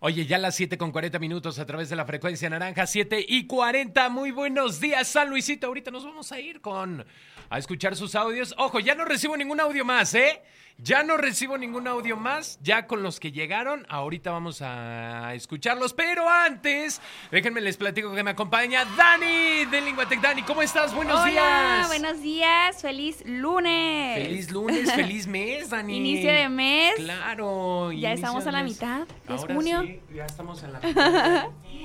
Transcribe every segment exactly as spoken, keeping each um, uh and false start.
Oye, ya las siete con cuarenta minutos a través de la frecuencia naranja, siete y cuarenta. Muy buenos días, San Luisito. Ahorita nos vamos a ir con a escuchar sus audios. Ojo, ya no recibo ningún audio más, ¿eh? Ya no recibo ningún audio más, ya con los que llegaron. Ahorita vamos a escucharlos, pero antes, déjenme les platico que me acompaña Dani de Linguatec. Dani, ¿cómo estás? Buenos Hola, días. buenos días, feliz lunes. Feliz lunes, feliz mes, Dani. Inicio de mes. Claro. Ya estamos a la mes. mitad, es Ahora junio. Sí, ya estamos en la mitad.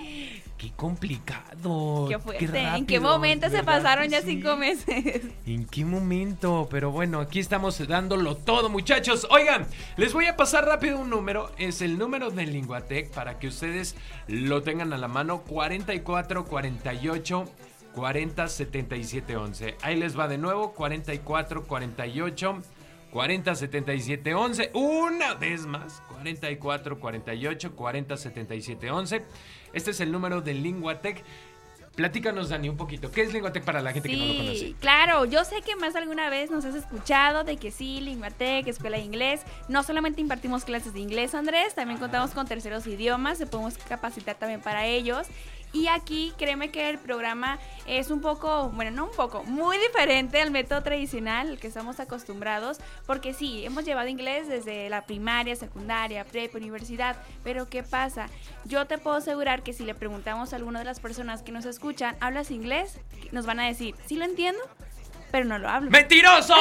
Qué complicado. Qué fuerte. Qué ¿En qué rápido, momento se ¿verdad pasaron que ya sí? cinco meses? ¿En qué momento? Pero bueno, aquí estamos dándolo todo, muchachos. Oigan, les voy a pasar rápido un número. Es el número de Linguatec para que ustedes lo tengan a la mano. cuarenta y cuatro, cuarenta y ocho, cuarenta, setenta y siete, once. Ahí les va de nuevo. cuarenta y cuatro, cuarenta y ocho, cuarenta, setenta y siete, once. Una vez más. cuarenta y cuatro, cuarenta y ocho, cuarenta, setenta y siete, once. Este es el número de Linguatec. Platícanos, Dani, un poquito. ¿Qué es Linguatec para la gente Sí, que no lo conoce? claro, yo sé que más de alguna vez nos has escuchado de que sí, Linguatec, escuela de inglés. No solamente impartimos clases de inglés, Andrés, también contamos con terceros idiomas, se podemos capacitar también para ellos. Y aquí, créeme que el programa es un poco, bueno, no un poco, muy diferente al método tradicional al que estamos acostumbrados, porque sí, hemos llevado inglés desde la primaria, secundaria, prepa, universidad, pero ¿qué pasa? Yo te puedo asegurar que si le preguntamos a alguna de las personas que nos escuchan, ¿hablas inglés? Nos van a decir, sí lo entiendo, pero no lo hablo. ¡Mentirosos!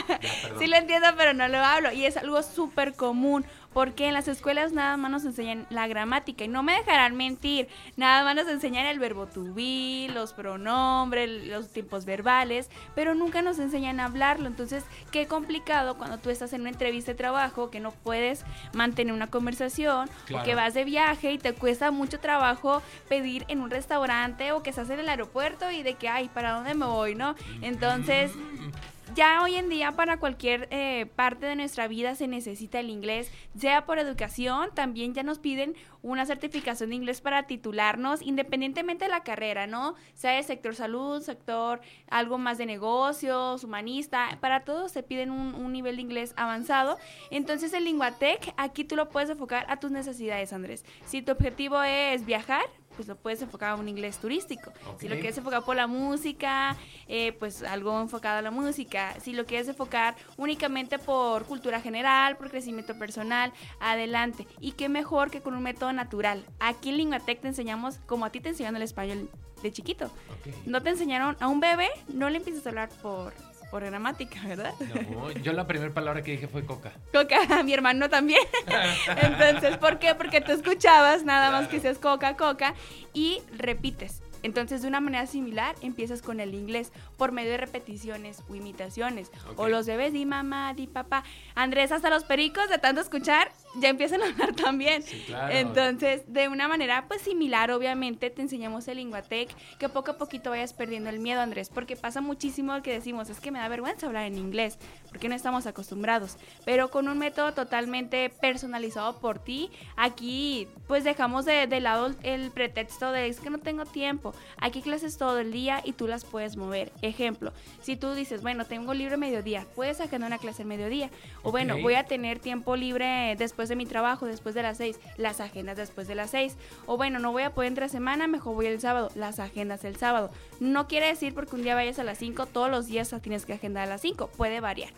Sí lo entiendo, pero no lo hablo. Y es algo súper común, porque en las escuelas nada más nos enseñan la gramática. Y no me dejarán mentir, nada más nos enseñan el verbo to be, los pronombres, los tiempos verbales, pero nunca nos enseñan a hablarlo. Entonces, qué complicado cuando tú estás en una entrevista de trabajo, que no puedes mantener una conversación, Claro. o que vas de viaje y te cuesta mucho trabajo pedir en un restaurante, o que estás en el aeropuerto y de que, ay, ¿para dónde me voy, no? Entonces, ya hoy en día para cualquier eh, parte de nuestra vida se necesita el inglés, sea por educación, también ya nos piden una certificación de inglés para titularnos, independientemente de la carrera, ¿no? Sea de sector salud, sector algo más de negocios, humanista, para todos se piden un, un nivel de inglés avanzado. Entonces el Linguatec, aquí tú lo puedes enfocar a tus necesidades, Andrés. Si tu objetivo es viajar, pues lo puedes enfocar a un inglés turístico. Okay. Si lo quieres enfocar por la música, eh, pues algo enfocado a la música. Si lo quieres enfocar únicamente por cultura general, por crecimiento personal, adelante. Y qué mejor que con un método natural. Aquí en Linguatec te enseñamos como a ti te enseñaron el español de chiquito. Okay. No te enseñaron a un bebé, no le empiezas a hablar por... por gramática, ¿verdad? No, yo la primera palabra que dije fue coca. Coca, mi hermano también. Entonces, ¿por qué? Porque tú escuchabas nada claro. más que seas coca, coca y repites. Entonces, de una manera similar, empiezas con el inglés por medio de repeticiones o imitaciones. Okay. O los bebés, di mamá, di papá. Andrés, hasta los pericos, de tanto escuchar, ya empiezan a hablar también. Sí, claro. Entonces, de una manera pues similar, obviamente, te enseñamos el Linguatec, que poco a poquito vayas perdiendo el miedo, Andrés, porque pasa muchísimo que decimos, es que me da vergüenza hablar en inglés, porque no estamos acostumbrados. Pero con un método totalmente personalizado por ti, aquí pues dejamos de, de lado el pretexto de, es que no tengo tiempo. Aquí clases todo el día y tú las puedes mover. Ejemplo, si tú dices, bueno, tengo libre mediodía, puedes agendar una clase al mediodía. O okay. bueno, voy a tener tiempo libre después de mi trabajo, después de las seis, las agendas después de las seis. O bueno, no voy a poder entre semana, mejor voy el sábado, las agendas el sábado. No quiere decir porque un día vayas a las cinco, todos los días tienes que agendar a las cinco, puede variar.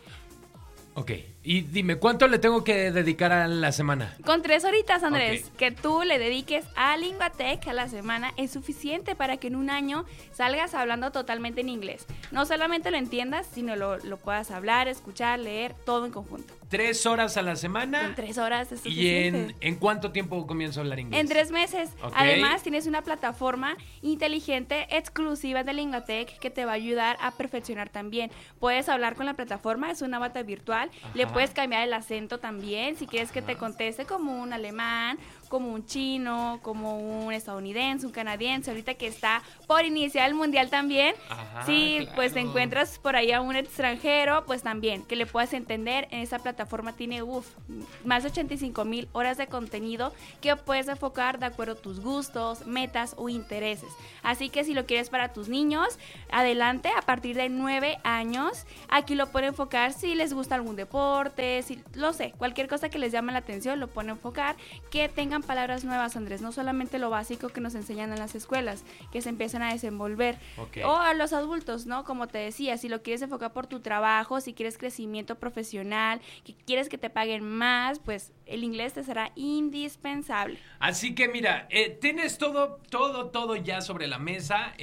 Ok, y dime, ¿cuánto le tengo que dedicar a la semana? Con tres horitas, Andrés, okay. que tú le dediques a Linguatec a la semana es suficiente para que en un año salgas hablando totalmente en inglés. No solamente lo entiendas, sino lo, lo puedas hablar, escuchar, leer, todo en conjunto. ¿Tres horas a la semana? Con tres horas es ¿Y suficiente. en, en cuánto tiempo comienzo a hablar inglés? En tres meses. Okay. Además, tienes una plataforma inteligente, exclusiva de Linguatec, que te va a ayudar a perfeccionar también. Puedes hablar con la plataforma, es un avatar virtual. Ajá. Le puedes cambiar el acento también, si quieres que Ajá. te conteste como un alemán, como un chino, como un estadounidense, un canadiense, ahorita que está por iniciar el mundial también. Ajá, si claro. pues te encuentras por ahí a un extranjero, pues también, que le puedas entender en esa plataforma plataforma tiene, uff, más de ochenta y cinco mil horas de contenido que puedes enfocar de acuerdo a tus gustos, metas o intereses. Así que si lo quieres para tus niños, adelante, a partir de nueve años, aquí lo pueden enfocar si les gusta algún deporte, si, lo sé, cualquier cosa que les llame la atención, lo pueden enfocar, que tengan palabras nuevas, Andrés, no solamente lo básico que nos enseñan en las escuelas, que se empiezan a desenvolver. Okay. O a los adultos, ¿no? Como te decía, si lo quieres enfocar por tu trabajo, si quieres crecimiento profesional, que quieres que te paguen más, pues el inglés te será indispensable. Así que mira, eh, tienes todo, todo, todo ya sobre la mesa,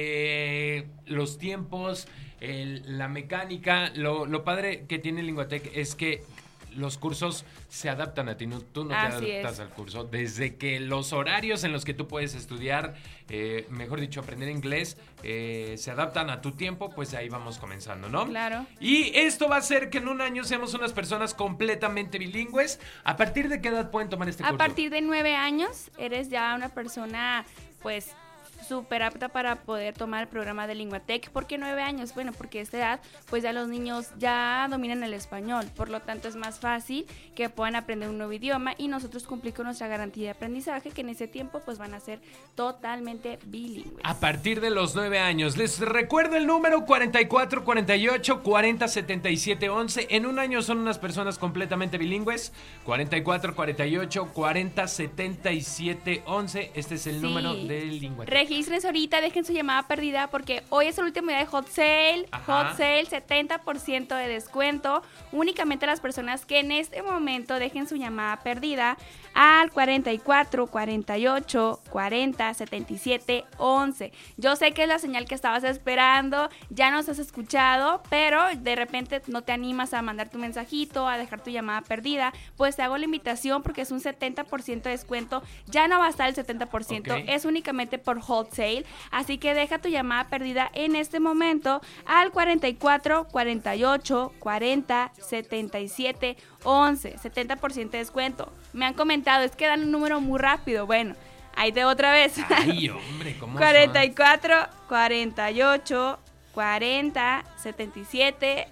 eh, los tiempos, el, la mecánica, lo, lo padre que tiene Linguatec es que los cursos se adaptan a ti, no, tú no te Así adaptas es. al curso. Desde que los horarios en los que tú puedes estudiar, eh, mejor dicho, aprender inglés, eh, se adaptan a tu tiempo, pues ahí vamos comenzando, ¿no? Claro. Y esto va a hacer que en un año seamos unas personas completamente bilingües. ¿A partir de qué edad pueden tomar este A curso? partir de nueve años, eres ya una persona, pues, súper apta para poder tomar el programa de Linguatec. ¿Por qué nueve años? Bueno, porque a esta edad, pues ya los niños ya dominan el español, por lo tanto es más fácil que puedan aprender un nuevo idioma y nosotros cumplir con nuestra garantía de aprendizaje, que en ese tiempo pues van a ser totalmente bilingües. A partir de los nueve años. Les recuerdo el número cuarenta y cuatro cuarenta y ocho cuarenta setenta y siete once. En un año son unas personas completamente bilingües. cuarenta y cuatro cuarenta y ocho cuarenta setenta y siete once. Este es el Sí. número del Linguatec. Regístrense ahorita, dejen su llamada perdida porque hoy es el último día de Hot Sale. Ajá. Hot Sale, setenta por ciento de descuento. Únicamente las personas que en este momento dejen su llamada perdida al cuarenta y cuatro cuarenta y ocho cuarenta setenta y siete once. Yo sé que es la señal que estabas esperando, ya nos has escuchado, pero de repente no te animas a mandar tu mensajito, a dejar tu llamada perdida, pues te hago la invitación porque es un setenta por ciento de descuento. Ya no va a estar el setenta por ciento, Ok. es únicamente por Hot Sale, así que deja tu llamada perdida en este momento al cuarenta y cuatro cuarenta y ocho cuarenta setenta y siete once, setenta por ciento de descuento. Me han comentado, es que dan un número muy rápido. Bueno, ahí de otra vez. Ay, hombre, ¿cómo cuarenta y son? cuatro cuarenta y ocho cuarenta setenta y siete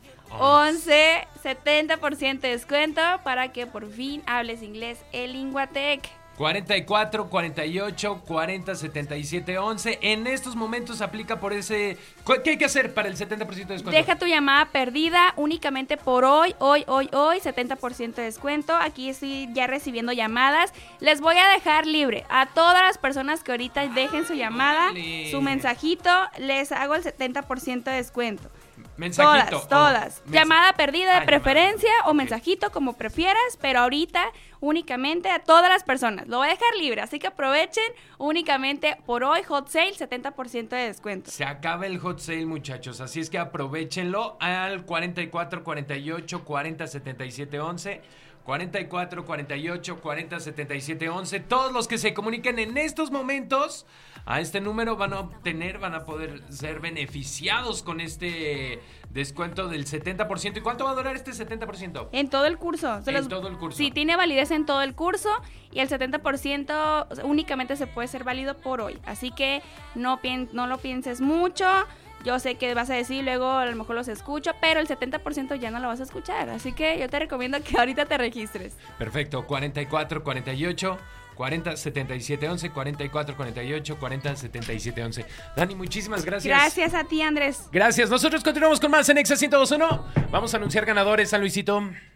once, setenta por ciento de descuento para que por fin hables inglés en Linguatec. cuarenta y cuatro cuarenta y ocho cuarenta setenta y siete once. En estos momentos aplica por ese... ¿Qué hay que hacer para el setenta por ciento de descuento? Deja tu llamada perdida únicamente por hoy, hoy, hoy, hoy, setenta por ciento de descuento. Aquí estoy ya recibiendo llamadas. Les voy a dejar libre a todas las personas que ahorita dejen su llamada, órale. su mensajito, les hago el setenta por ciento de descuento. Mensajito. Todas, todas. Oh, mens- Llamada perdida de Ah, preferencia llamada. o Ok. mensajito, como prefieras, pero ahorita únicamente a todas las personas. Lo voy a dejar libre, así que aprovechen únicamente por hoy, Hot Sale, setenta por ciento de descuento. Se acaba el hot sale, muchachos, así es que aprovechenlo al cuarenta y cuatro cuarenta y ocho cuarenta setenta y siete once. cuarenta y cuatro cuarenta y ocho cuarenta setenta y siete once. Todos los que se comuniquen en estos momentos a este número van a obtener, van a poder ser beneficiados con este descuento del setenta por ciento. ¿Y cuánto va a durar este setenta por ciento? En todo el curso. Se En los- todo el curso. Sí, tiene validez en todo el curso y el setenta por ciento únicamente se puede ser válido por hoy. Así que no, pien- no lo pienses mucho. Yo sé que vas a decir, luego a lo mejor los escucho, pero el setenta por ciento ya no lo vas a escuchar. Así que yo te recomiendo que ahorita te registres. Perfecto, cuarenta y cuatro cuarenta y ocho cuarenta setenta y siete once, cuarenta y cuatro cuarenta y ocho cuarenta setenta y siete once. Dani, muchísimas gracias. Gracias a ti, Andrés. Gracias. Nosotros continuamos con más en Exa ciento dos punto uno. Vamos a anunciar ganadores, San Luisito.